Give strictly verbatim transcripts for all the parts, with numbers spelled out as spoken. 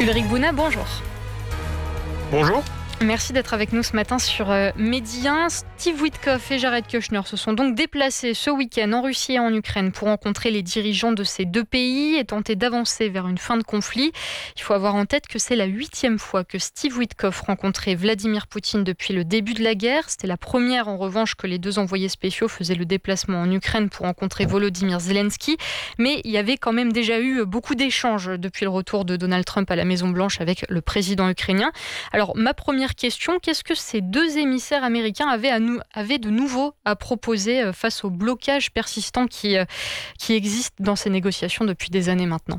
Ulrich Bouna, bonjour. Bonjour. Merci d'être avec nous ce matin sur euh, Midi un. Steve Witkoff et Jared Kushner se sont donc déplacés ce week-end en Russie et en Ukraine pour rencontrer les dirigeants de ces deux pays et tenter d'avancer vers une fin de conflit. Il faut avoir en tête que c'est la huitième fois que Steve Witkoff rencontrait Vladimir Poutine depuis le début de la guerre. C'était la première en revanche que les deux envoyés spéciaux faisaient le déplacement en Ukraine pour rencontrer Volodymyr Zelensky. Mais il y avait quand même déjà eu beaucoup d'échanges depuis le retour de Donald Trump à la Maison-Blanche avec le président ukrainien. Alors ma première question, qu'est-ce que ces deux émissaires américains avaient, à nous, avaient de nouveau à proposer face au blocage persistant qui, qui existe dans ces négociations depuis des années maintenant?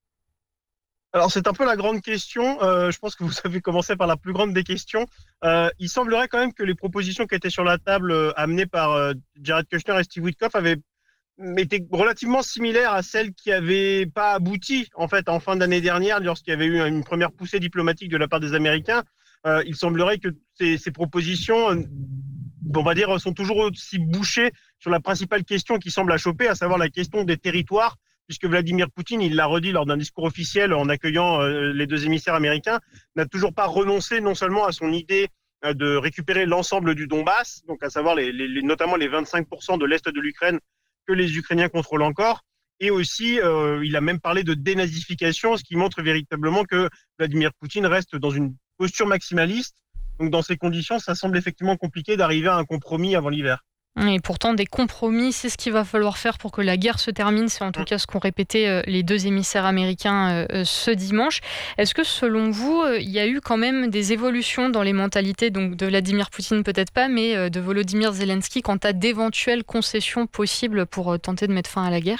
Alors c'est un peu la grande question, euh, je pense que vous avez commencé par la plus grande des questions. Euh, il semblerait quand même que les propositions qui étaient sur la table euh, amenées par euh, Jared Kushner et Steve Witkoff avaient été relativement similaires à celles qui n'avaient pas abouti en fait en fin d'année dernière lorsqu'il y avait eu une première poussée diplomatique de la part des Américains. Euh, il semblerait que ces, ces propositions, euh, on va dire, sont toujours aussi bouchées sur la principale question qui semble achoper, à savoir la question des territoires, puisque Vladimir Poutine, il l'a redit lors d'un discours officiel en accueillant euh, les deux émissaires américains, n'a toujours pas renoncé non seulement à son idée euh, de récupérer l'ensemble du Donbass, donc à savoir les, les, notamment les vingt-cinq pour cent de l'Est de l'Ukraine que les Ukrainiens contrôlent encore, et aussi euh, il a même parlé de dénazification, ce qui montre véritablement que Vladimir Poutine reste dans une posture maximaliste. Donc dans ces conditions, ça semble effectivement compliqué d'arriver à un compromis avant l'hiver. Et pourtant, des compromis, c'est ce qu'il va falloir faire pour que la guerre se termine. C'est en tout cas ce qu'ont répété les deux émissaires américains ce dimanche. Est-ce que, selon vous, il y a eu quand même des évolutions dans les mentalités, donc de Vladimir Poutine peut-être pas, mais de Volodymyr Zelensky quant à d'éventuelles concessions possibles pour tenter de mettre fin à la guerre ?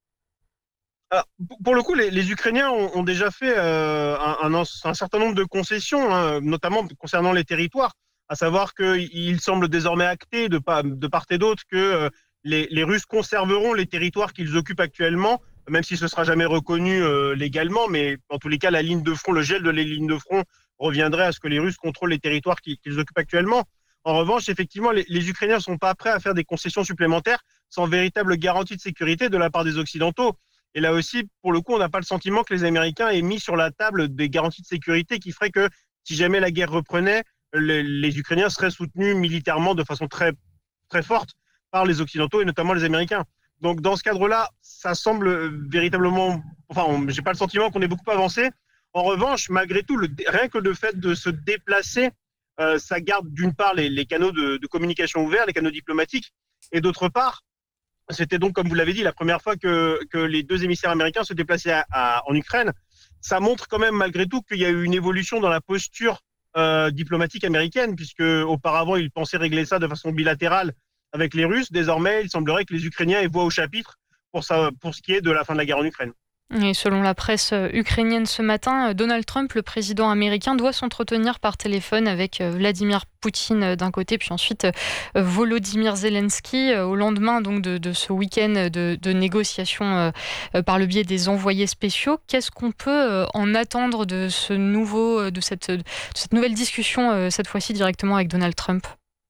Alors, pour le coup, les, les Ukrainiens ont, ont déjà fait euh, un, un, un certain nombre de concessions, hein, notamment concernant les territoires, à savoir qu'il semble désormais acté de, de part et d'autre que euh, les, les Russes conserveront les territoires qu'ils occupent actuellement, même si ce ne sera jamais reconnu euh, légalement, mais en tous les cas, la ligne de front, le gel de les lignes de front reviendrait à ce que les Russes contrôlent les territoires qu'ils, qu'ils occupent actuellement. En revanche, effectivement, les, les Ukrainiens ne sont pas prêts à faire des concessions supplémentaires sans véritable garantie de sécurité de la part des Occidentaux. Et là aussi, pour le coup, on n'a pas le sentiment que les Américains aient mis sur la table des garanties de sécurité qui feraient que, si jamais la guerre reprenait, les, les Ukrainiens seraient soutenus militairement de façon très, très forte par les Occidentaux et notamment les Américains. Donc, dans ce cadre-là, ça semble véritablement... Enfin, on, j'ai pas le sentiment qu'on ait beaucoup avancé. En revanche, malgré tout, le, rien que le fait de se déplacer, euh, ça garde d'une part les, les canaux de, de communication ouverts, les canaux diplomatiques, et d'autre part, c'était donc, comme vous l'avez dit, la première fois que, que les deux émissaires américains se déplaçaient à, à, en Ukraine. Ça montre quand même, malgré tout, qu'il y a eu une évolution dans la posture euh, diplomatique américaine, puisque auparavant, ils pensaient régler ça de façon bilatérale avec les Russes. Désormais, il semblerait que les Ukrainiens aient voix au chapitre pour, ça, pour ce qui est de la fin de la guerre en Ukraine. Et selon la presse ukrainienne ce matin, Donald Trump, le président américain, doit s'entretenir par téléphone avec Vladimir Poutine d'un côté, puis ensuite Volodymyr Zelensky au lendemain donc de, de ce week-end de, de négociations par le biais des envoyés spéciaux. Qu'est-ce qu'on peut en attendre de ce nouveau, de cette, de cette nouvelle discussion cette fois-ci directement avec Donald Trump ?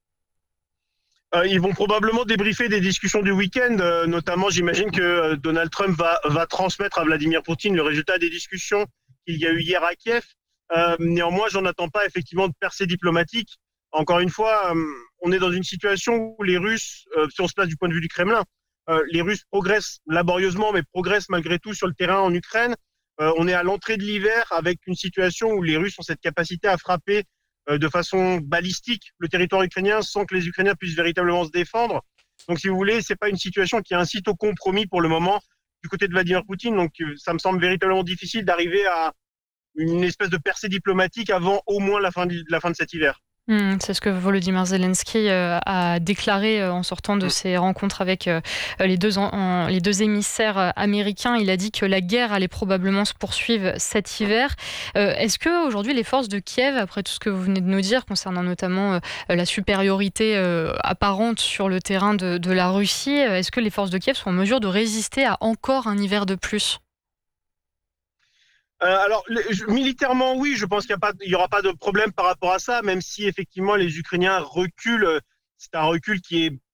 Euh, ils vont probablement débriefer des discussions du week-end, euh, notamment j'imagine que euh, Donald Trump va, va transmettre à Vladimir Poutine le résultat des discussions qu'il y a eu hier à Kiev. Euh, néanmoins, j'en attends pas effectivement de percée diplomatique. Encore une fois, euh, on est dans une situation où les Russes, euh, si on se place du point de vue du Kremlin, euh, les Russes progressent laborieusement, mais progressent malgré tout sur le terrain en Ukraine. Euh, on est à l'entrée de l'hiver avec une situation où les Russes ont cette capacité à frapper de façon balistique le territoire ukrainien sans que les Ukrainiens puissent véritablement se défendre. Donc, si vous voulez, c'est pas une situation qui incite au compromis pour le moment du côté de Vladimir Poutine. Donc, ça me semble véritablement difficile d'arriver à une espèce de percée diplomatique avant au moins la fin de, la fin de cet hiver. Mmh, c'est ce que Volodymyr Zelensky euh, a déclaré euh, en sortant de mmh. ses rencontres avec euh, les, deux en, en, les deux émissaires euh, américains. Il a dit que la guerre allait probablement se poursuivre cet hiver. Euh, est-ce que aujourd'hui les forces de Kiev, après tout ce que vous venez de nous dire concernant notamment euh, la supériorité euh, apparente sur le terrain de, de la Russie, est-ce que les forces de Kiev sont en mesure de résister à encore un hiver de plus ? Euh, alors, les, je, militairement, oui, je pense qu'il n'y aura pas de problème par rapport à ça, même si effectivement les Ukrainiens reculent. C'est un recul qui est